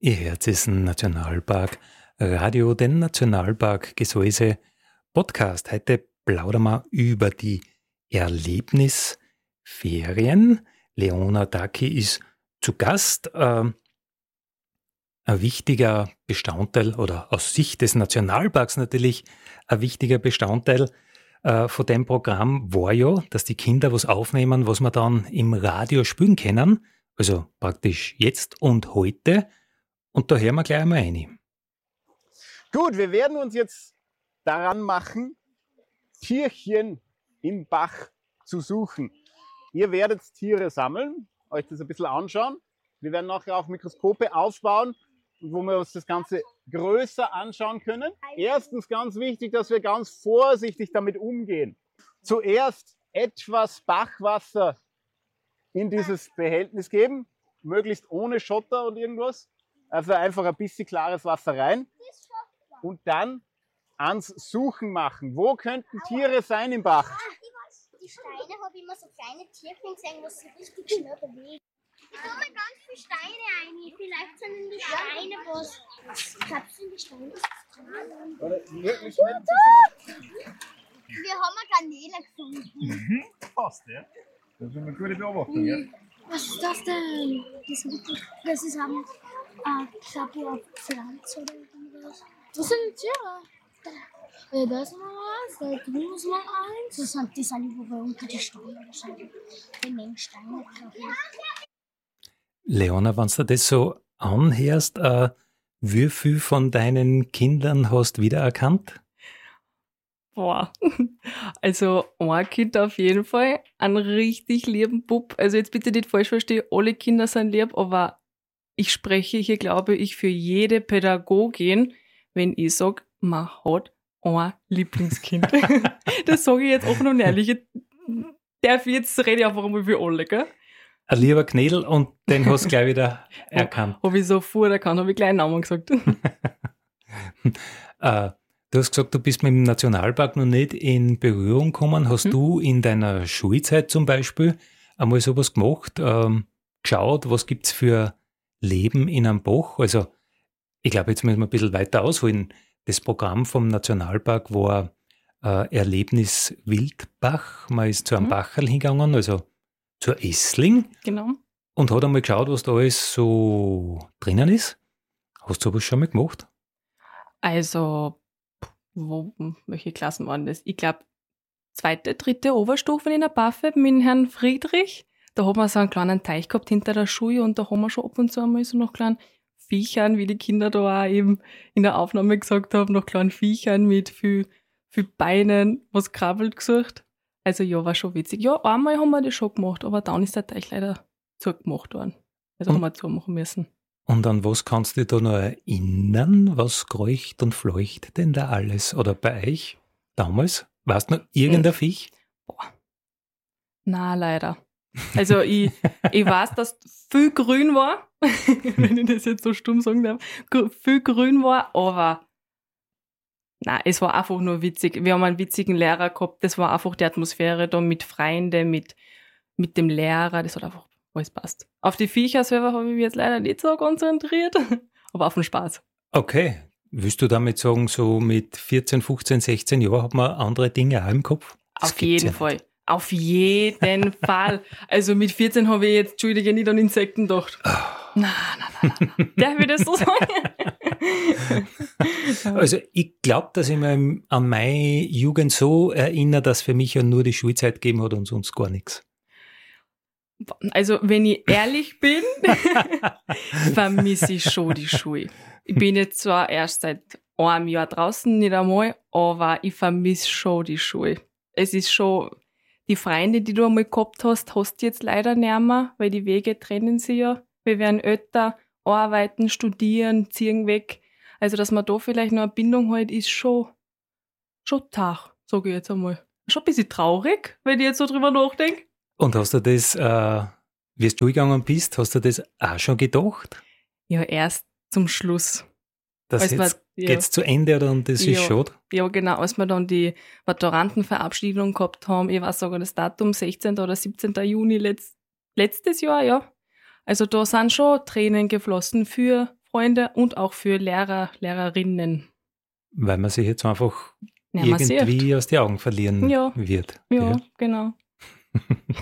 Ihr Herz ist ein Nationalpark Radio, den Nationalpark Gesäuse Podcast. Heute plaudern wir über die Erlebnisferien. Leona Daki ist zu Gast. Ein wichtiger Bestandteil oder aus Sicht des Nationalparks natürlich ein wichtiger Bestandteil von dem Programm war ja, dass die Kinder was aufnehmen, was wir dann im Radio spielen können. Also praktisch jetzt und heute. Und da hören wir gleich einmal rein. Gut, wir werden uns jetzt daran machen, Tierchen im Bach zu suchen. Ihr werdet Tiere sammeln, euch das ein bisschen anschauen. Wir werden nachher auch Mikroskope aufbauen, wo wir uns das Ganze größer anschauen können. Erstens ganz wichtig, dass wir ganz vorsichtig damit umgehen. Zuerst etwas Bachwasser in dieses Behältnis geben, möglichst ohne Schotter und irgendwas. Also einfach ein bisschen klares Wasser rein und dann ans Suchen machen. Wo könnten Tiere sein im Bach? Die Steine habe ich immer so kleine Tierchen gesehen, was sich richtig schnell bewegen. Ich tue mir ganz viele Steine ein. Vielleicht sind in die Steine was. Glaubst du, in die Steine ist Wir haben eine Garnele gefunden. Passt, ja. Das ist eine gute Beobachtung, ja. Was ist das denn? Das ist ein Pflanze oder irgendwas. Was sind die Tiere? Ja, da ist noch eins, da drüben ist noch eins. Die sind überall unter die Steine wahrscheinlich. Die nehmen Steine, glaube ich. Leona, wenn du das so anhörst, wie viel von deinen Kindern hast du wiedererkannt? Boah, also ein Kind auf jeden Fall, einen richtig lieben Bub. Also jetzt bitte nicht falsch verstehen, alle Kinder sind lieb, aber ich spreche hier, glaube ich, für jede Pädagogin, wenn ich sage, man hat ein Lieblingskind. Das sage ich jetzt offen und ehrlich. Jetzt rede ich einfach einmal für alle, gell? Ein lieber Knädel und den hast du gleich wieder erkannt. Habe ich sofort erkannt, habe ich gleich einen Namen gesagt. Du hast gesagt, du bist mit dem Nationalpark noch nicht in Berührung gekommen. Hast du in deiner Schulzeit zum Beispiel einmal sowas gemacht, geschaut, was gibt es für Leben in einem Bach? Also ich glaube, jetzt müssen wir ein bisschen weiter ausholen. Das Programm vom Nationalpark war Erlebnis Wildbach. Man ist zu einem Bacherl hingegangen, also zur Essling. Genau. Und hat einmal geschaut, was da alles so drinnen ist. Hast du sowas schon mal gemacht? Also, welche Klassen waren das? Ich glaube, 2., 3. Oberstufe in der Baffe mit Herrn Friedrich. Da hat man so einen kleinen Teich gehabt hinter der Schule und da haben wir schon ab und zu einmal so noch kleinen Viechern, wie die Kinder da auch eben in der Aufnahme gesagt haben, noch kleinen Viechern mit viel Beinen, was krabbelt gesucht. Also ja, war schon witzig. Ja, einmal haben wir das schon gemacht, aber dann ist der Teich leider zugemacht worden. Also haben wir zumachen müssen. Und an was kannst du dich da noch erinnern? Was kreucht und fleucht denn da alles? Oder bei euch damals? Warst du noch irgendein Viech? Boah. Na, leider. Also ich weiß, dass viel grün war, wenn ich das jetzt so stumm sagen darf. Viel grün war, aber nein, es war einfach nur witzig. Wir haben einen witzigen Lehrer gehabt, das war einfach die Atmosphäre da mit Freunden, mit dem Lehrer, das hat einfach alles passt. Auf die Viecher selber habe ich mich jetzt leider nicht so konzentriert, aber auf den Spaß. Okay. Willst du damit sagen, so mit 14, 15, 16 Jahren hat man andere Dinge auch im Kopf? Auf jeden Fall. Auf jeden Fall. Also mit 14 habe ich jetzt, Entschuldige, nicht an Insekten gedacht. Nein. Darf ich das so sagen? Also ich glaube, dass ich mich an meine Jugend so erinnere, dass für mich ja nur die Schulzeit gegeben hat und sonst gar nichts. Also wenn ich ehrlich bin, vermisse ich schon die Schule. Ich bin jetzt zwar erst seit einem Jahr draußen, nicht einmal, aber ich vermisse schon die Schule. Es ist schon, die Freunde, die du einmal gehabt hast du jetzt leider nicht mehr, weil die Wege trennen sich ja. Wir werden älter, arbeiten, studieren, ziehen weg. Also, dass man da vielleicht noch eine Bindung hat, ist schon Tag, sage ich jetzt einmal. Schon ein bisschen traurig, wenn ich jetzt so drüber nachdenke. Und hast du das, wie du gegangen bist, hast du das auch schon gedacht? Ja, erst zum Schluss. Das jetzt geht's zu Ende oder und das ist schade? Ja, genau, als wir dann die Maturantenverabschiedung gehabt haben, ich weiß sogar das Datum, 16. oder 17. Juni letztes Jahr, ja. Also da sind schon Tränen geflossen für Freunde und auch für Lehrer, Lehrerinnen. Weil man sich jetzt einfach Ja, man irgendwie sieht. aus den Augen verlieren Ja. wird. Ja, gell? genau.